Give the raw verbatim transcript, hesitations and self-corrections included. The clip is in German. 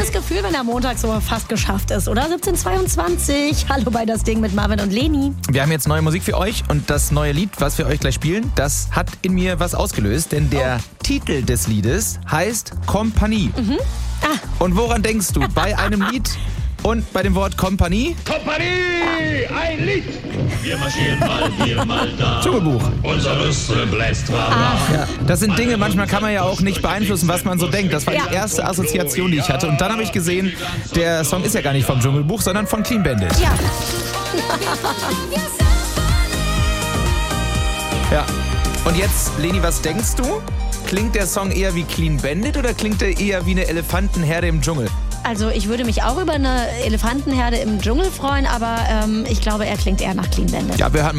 gutes Gefühl, wenn der Montag so fast geschafft ist, oder? siebzehn Uhr zweiundzwanzig. Hallo bei Das Ding mit Marvin und Leni. Wir haben jetzt neue Musik für euch und das neue Lied, was wir euch gleich spielen, das hat in mir was ausgelöst, denn der oh. Titel des Liedes heißt Kompanie. Mhm. Ah. Und woran denkst du bei einem Lied und bei dem Wort Kompanie? Kompanie, ein Lied. Wir marschieren mal hier, mal da. Dschungelbuch. Unser Rüssel bläst ah. ja, Das sind Dinge, manchmal kann man ja auch nicht beeinflussen, was man so denkt. Das war ja. die erste Assoziation, die ich hatte. Und dann habe ich gesehen, der Song ist ja gar nicht vom Dschungelbuch, sondern von Clean Bandit. Ja. Ja. Und jetzt, Leni, was denkst du? Klingt der Song eher wie Clean Bandit oder klingt er eher wie eine Elefantenherde im Dschungel? Also ich würde mich auch über eine Elefantenherde im Dschungel freuen, aber ähm, ich glaube, er klingt eher nach Clean Bandit. Ja, wir hören mal.